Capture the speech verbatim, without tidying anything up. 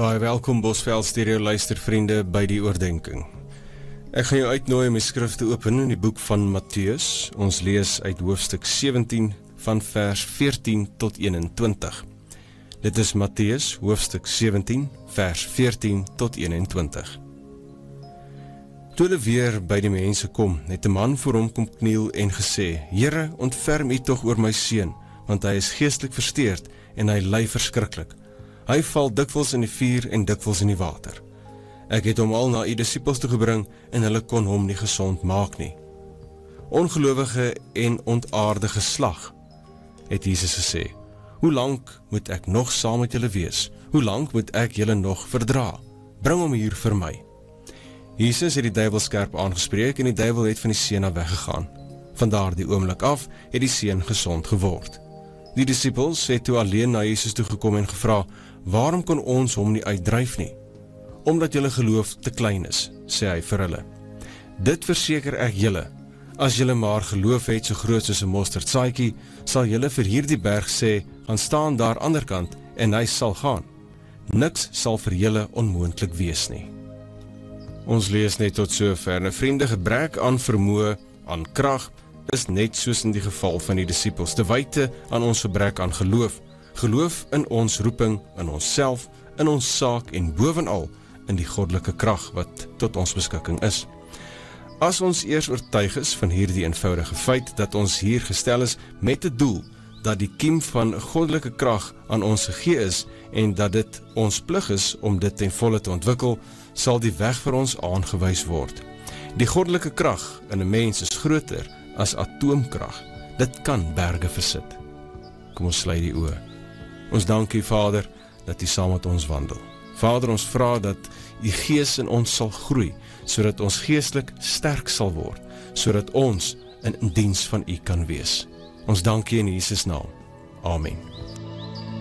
Baie welkom Bosveld Stereo luistervriende by die oordenking. Ek gaan jou uitnooi om die skrif te open in die boek van Matteus. Ons lees uit hoofstuk sewentien van vers veertien tot eenentwintig. Dit is Matteus hoofstuk sewentien vers veertien tot eenentwintig. Toe hulle weer by die mense kom, het 'n man voor hom kom kniel en gesê: Here, ontferm u tog oor my seun, want hy is geestelik versteurd en hy ly verskriklik. Hy val dikwels in die vuur en dikwels in die water. Ek het hom al na u disippels toe gebring en hulle kon hom nie gesond maak nie. Ongelowige en ontaarde geslag, het Jesus gesê, hoe lank moet ek nog saam met julle wees? Hoe lank moet ek julle nog verdra? Bring hom hier vir my. Jesus het die duiwel skerp aangespreek en die duiwel het van die seun af weggegaan. Van daardie oomblik af het die seun gesond geword. Die disippels het toe alleen na Jesus toe gekom en gevra: Waarom kon ons hom nie uitdryf nie? Omdat julle geloof te klein is, sê hy vir hulle. Dit verseker ek julle, as julle maar geloof het so groot soos 'n mosterdsaadjie, sal julle vir hierdie berg sê, gaan staan daar anderkant en hy sal gaan. Niks sal vir julle onmoontlik wees nie. Ons lees net tot sover. 'n Vriende, gebrek aan vermoë, aan krag, is net soos in die geval van die disippels, te wyte aan ons gebrek aan geloof. Geloof in ons roeping, in onsself, in ons saak en bovenal in die goddelike krag wat tot ons beskikking is. As ons eers oortuig is van hierdie eenvoudige feit dat ons hier gestel is met 'n doel dat die kiem van goddelike krag aan ons gegee is en dat dit ons plig is om dit ten volle te ontwikkel, sal die weg vir ons aangewys word. Die goddelike krag in 'n mens is groter as atoomkrag. Dit kan berge versit. Kom ons sluit die oë. Ons dank U, Vader, dat U saam met ons wandel. Vader, ons vra dat U Gees in ons sal groei, sodat ons geestelik sterk sal word, sodat ons in diens van U kan wees. Ons dank U in Jesus naam. Amen.